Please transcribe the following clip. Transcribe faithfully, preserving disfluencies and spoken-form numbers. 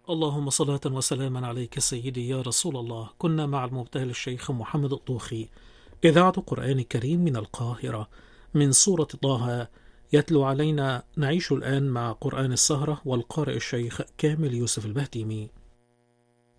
اللهم صلاة وسلاما عليك سيدي يا رسول الله. كنا مع المبتهل الشيخ محمد الطوخي، إذاعة قرآن كريم من القاهرة، من سورة طه، يتلو علينا. نعيش الآن مع قرآن السهرة والقارئ الشيخ كامل يوسف البهتيمي.